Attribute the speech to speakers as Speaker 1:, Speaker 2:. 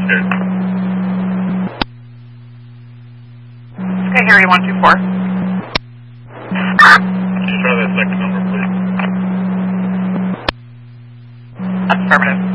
Speaker 1: Okay.
Speaker 2: Okay, Harry 124.
Speaker 1: Can you try that second number, please?
Speaker 2: Affirmative.